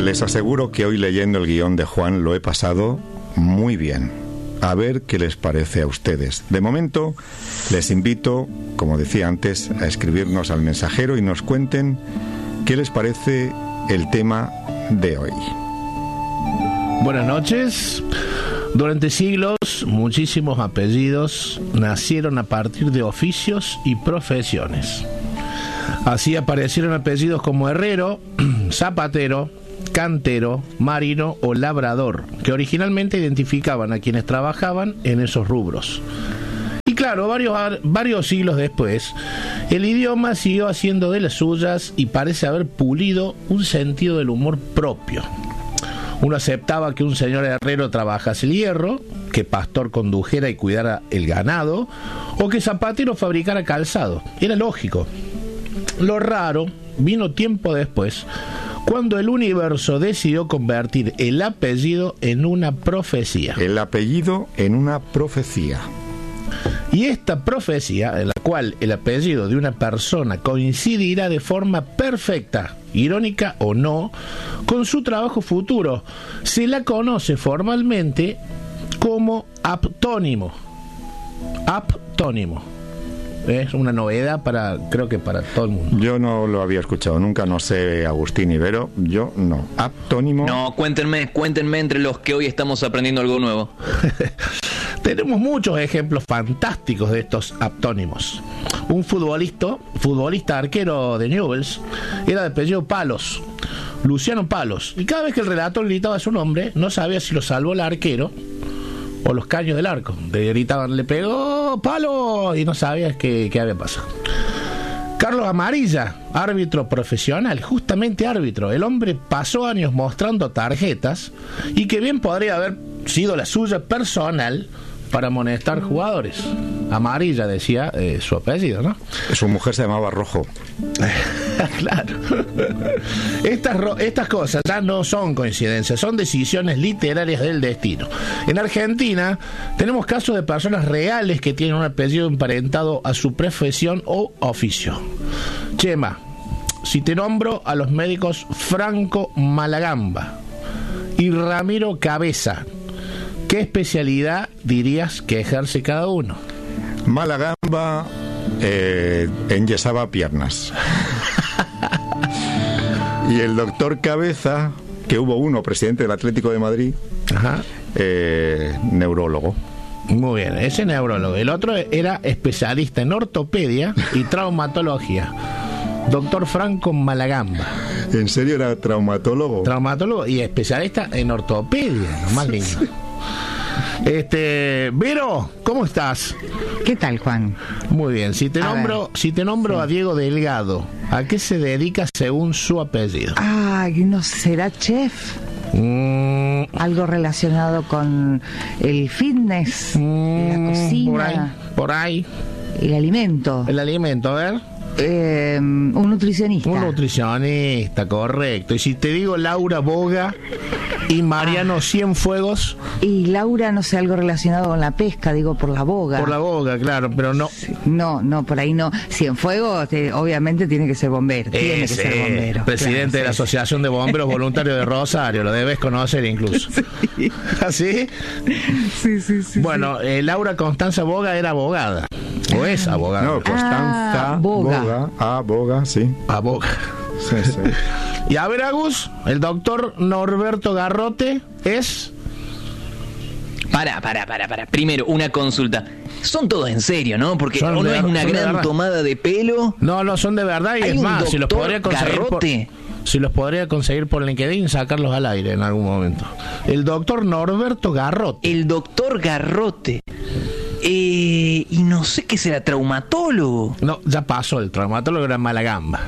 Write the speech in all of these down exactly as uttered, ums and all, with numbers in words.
Les aseguro que hoy leyendo el guión de Juan lo he pasado muy bien. A ver qué les parece a ustedes. De momento, les invito, como decía antes, a escribirnos al mensajero y nos cuenten qué les parece el tema de hoy. Buenas noches. Durante siglos, muchísimos apellidos nacieron a partir de oficios y profesiones. Así aparecieron apellidos como herrero, zapatero, cantero, marino o labrador, que originalmente identificaban a quienes trabajaban en esos rubros. Y claro, varios, varios siglos después, el idioma siguió haciendo de las suyas y parece haber pulido un sentido del humor propio. Uno aceptaba que un señor herrero trabajase el hierro, que pastor condujera y cuidara el ganado, o que zapatero fabricara calzado. Era lógico. Lo raro vino tiempo después, cuando el universo decidió convertir el apellido en una profecía. El apellido en una profecía. Y esta profecía, en la cual el apellido de una persona coincidirá de forma perfecta, irónica o no, con su trabajo futuro, se la conoce formalmente como aptónimo. Aptónimo. Es una novedad para, creo que para todo el mundo. Yo no lo había escuchado nunca, no sé, Agustín Ibero, yo no. Aptónimo. No, cuéntenme, cuéntenme entre los que hoy estamos aprendiendo algo nuevo. Tenemos muchos ejemplos fantásticos de estos aptónimos. Un futbolista, futbolista arquero de Newell's, era de apellido Palos, Luciano Palos, y cada vez que el relator gritaba su nombre, no sabía si lo salvó el arquero o los caños del arco. Le gritaban, le pegó Palo, y no sabías qué, qué había pasado. Carlos Amarilla, árbitro profesional, justamente árbitro. El hombre pasó años mostrando tarjetas y que bien podría haber sido la suya personal para amonestar jugadores. Amarilla decía eh, su apellido, ¿no? Su mujer se llamaba Rojo. Claro. Estas, estas cosas ya no son coincidencias, son decisiones literarias del destino. En Argentina tenemos casos de personas reales que tienen un apellido emparentado a su profesión o oficio. Chema, si te nombro a los médicos Franco Malagamba y Ramiro Cabeza, ¿qué especialidad dirías que ejerce cada uno? Malagamba eh, enyesaba piernas. Y el doctor Cabeza, que hubo uno, presidente del Atlético de Madrid, Ajá. Eh, neurólogo. Muy bien, ese neurólogo. El otro era especialista en ortopedia y traumatología. Doctor Franco Malagamba. ¿En serio era traumatólogo? Traumatólogo y especialista en ortopedia, lo más lindo. Sí. Este, Vero, ¿cómo estás? ¿Qué tal, Juan? Muy bien. Si te a nombro, ver. si te nombro sí. a Diego Delgado, ¿a qué se dedica según su apellido? Ay, ¿no será chef? Mm. Algo relacionado con el fitness, mm, la cocina, por ahí, por ahí. El alimento. El alimento, a ver. Eh, un nutricionista. Un nutricionista, correcto. Y si te digo Laura Boga y Mariano ah. Cienfuegos. Y Laura, no sé, algo relacionado con la pesca, digo, por la boga. Por la boga, claro, pero no. Sí. No, no, por ahí no. Cienfuegos, eh, obviamente tiene que ser bombero. Tiene Ese, que ser bombero. Presidente claro, de la sí. Asociación de Bomberos Voluntarios de Rosario, lo debes conocer incluso. Sí. ¿Así? Sí, sí, sí. Bueno, sí. Eh, Laura Constanza Boga era abogada. ¿O es abogada? No, Constanza ah, Boga. Boga. Ah, Boga, sí. Aboga. Sí, sí. Y a ver, Agus, el doctor Norberto Garrote es... Para, para, para, para. Primero, una consulta. Son todos en serio, ¿no? Porque Son no de, es una gran de tomada de pelo. No, no, son de verdad y ¿Hay es un más, si los podría conseguir Garrote? por, si los podría conseguir por LinkedIn, sacarlos al aire en algún momento. El doctor Norberto Garrote. El doctor Garrote. Eh, y no sé qué será, traumatólogo. No, ya pasó, el traumatólogo era Malagamba.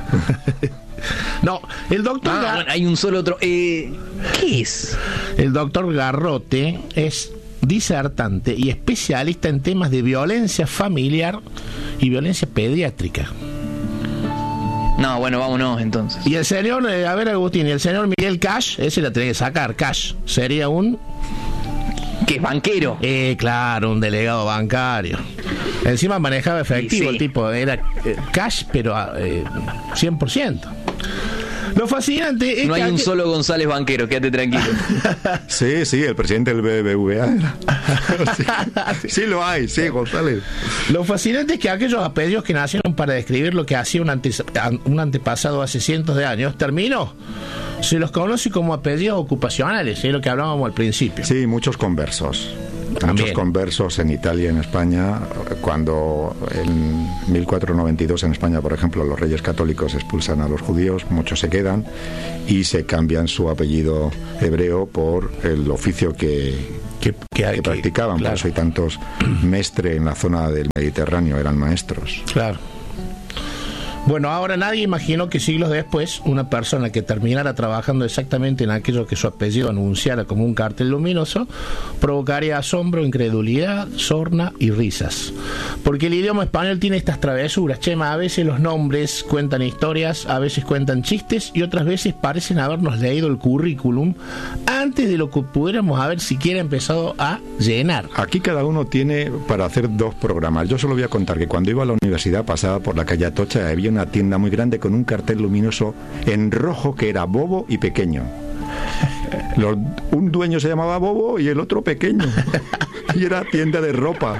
No, el doctor... Ah, Gar... bueno, hay un solo otro. Eh, ¿Qué es? El doctor Garrote es disertante y especialista en temas de violencia familiar y violencia pediátrica. No, bueno, vámonos entonces. Y el señor, eh, a ver, Agustín, y el señor Miguel Cash, ese la tenía que sacar. Cash sería un... ¿Qué es banquero? Eh, claro, un delegado bancario. Encima manejaba efectivo, sí, sí. El tipo era eh, cash, pero eh, cien por ciento. Lo fascinante es no que hay un aqu- solo González Banquero, quédate tranquilo. Sí, sí, el presidente del B B V A era. Sí, sí lo hay, sí, González. Lo fascinante es que aquellos apellidos que nacieron para describir lo que hacía un, ante- un antepasado hace cientos de años, terminó. Se los conoce como apellidos ocupacionales, es lo que hablábamos al principio. Sí, muchos conversos. También. Muchos conversos en Italia y en España, cuando en mil cuatrocientos noventa y dos en España, por ejemplo, los reyes católicos expulsan a los judíos, muchos se quedan y se cambian su apellido hebreo por el oficio que, Que, que, que practicaban. claro, Por eso hay tantos mestre en la zona del Mediterráneo, eran maestros. claro. Bueno, ahora nadie imaginó que siglos después una persona que terminara trabajando exactamente en aquello que su apellido anunciara como un cartel luminoso provocaría asombro, incredulidad, sorna y risas. Porque el idioma español tiene estas travesuras, Chema. A veces los nombres cuentan historias, a veces cuentan chistes y otras veces parecen habernos leído el currículum antes de lo que pudiéramos haber siquiera empezado a llenar. Aquí cada uno tiene para hacer dos programas. Yo solo voy a contar que cuando iba a la universidad pasaba por la calle Atocha y había una tienda muy grande con un cartel luminoso en rojo que era Bobo y pequeño. Los- un dueño se llamaba Bobo y el otro pequeño. Y era tienda de ropa.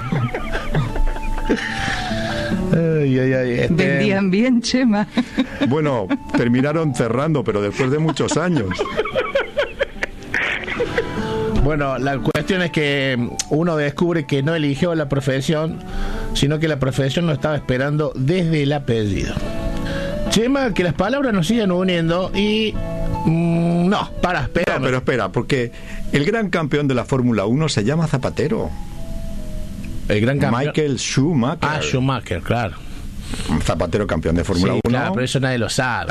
Ay, ay, ay, este- Vendían bien, Chema. Bueno, terminaron cerrando, pero después de muchos años. Bueno, la cuestión es que uno descubre que no eligió la profesión, sino que la profesión lo estaba esperando desde el apellido. Chema, que las palabras nos siguen uniendo y... mm, no, para, espera. No, pero espera, porque el gran campeón de la Fórmula uno se llama Zapatero. el gran campeón... Michael Schumacher. Ah, Schumacher, claro. Zapatero campeón de Fórmula Sí, uno. claro, pero eso nadie lo sabe.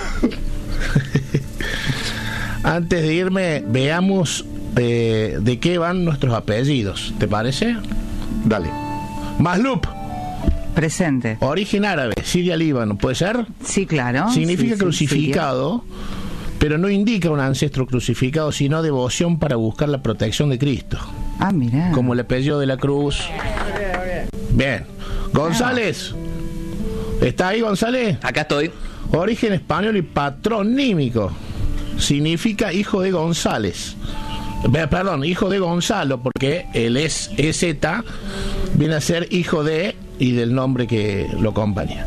Antes de irme, veamos eh, de qué van nuestros apellidos. ¿Te parece? Dale. Maslup, Presente. origen árabe, Siria, Líbano, ¿puede ser? Sí, claro. Significa Sí, sí, crucificado, pero no indica un ancestro crucificado, sino devoción para buscar la protección de Cristo, sí. Ah, mirá. como el apellido de la cruz. Bien. González, ¿está ahí, González? Acá estoy. Origen español y patronímico. Significa hijo de González. Eh, Perdón, hijo de Gonzalo, porque él es E Z, viene a ser hijo de y del nombre que lo acompaña.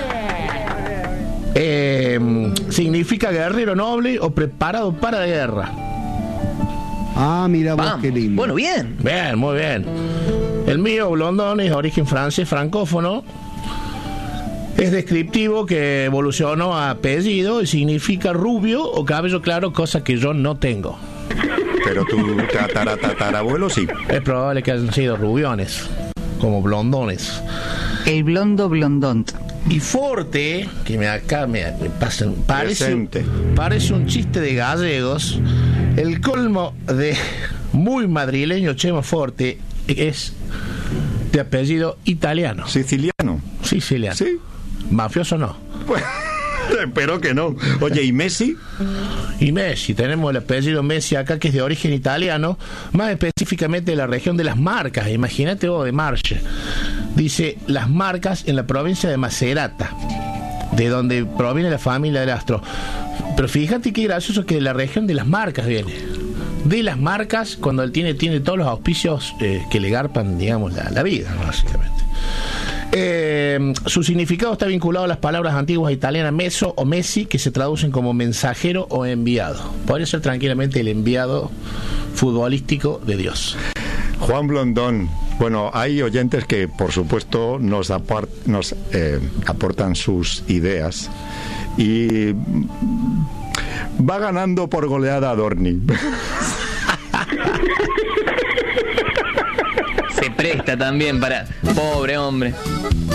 Eh, significa guerrero noble o preparado para la guerra. Ah, mira vos Vamos. qué lindo. Bueno, bien. Bien, muy bien. El mío, Blondón, es de origen francés francófono. Es descriptivo que evolucionó a apellido y significa rubio o cabello claro, cosa que yo no tengo. Pero tu tatara, tatarabuelo sí. Es probable que hayan sido rubiones, como blondones. El blondo blondont. Y Forte, que me acá me, me pasa, parece, Presente. parece un chiste de gallegos. El colmo de muy madrileño Chema Forte es de apellido italiano. Siciliano. Siciliano. Sí. Mafioso no. Pues, espero que no. Oye, ¿y Messi? Y Messi, tenemos el apellido Messi acá, que es de origen italiano, más específicamente de la región de Las Marcas. Imagínate vos, de Marche. Dice Las Marcas en la provincia de Macerata, de donde proviene la familia del astro. Pero fíjate qué gracioso que de la región de Las Marcas viene. De Las Marcas, cuando él tiene, tiene todos los auspicios eh, que le garpan, digamos, la, la vida, básicamente. Eh, su significado está vinculado a las palabras antiguas italianas meso o messi, que se traducen como mensajero o enviado. Podría ser tranquilamente el enviado futbolístico de Dios. Juan Blondón. Bueno, hay oyentes que, por supuesto, nos, apar- nos eh, aportan sus ideas y va ganando por goleada Adorni. Se presta también para... Pobre hombre.